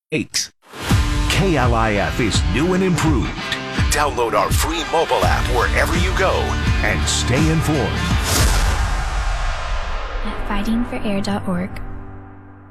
8. KLIF is new and improved. Download our free mobile app wherever you go and stay informed. At fightingforair.org.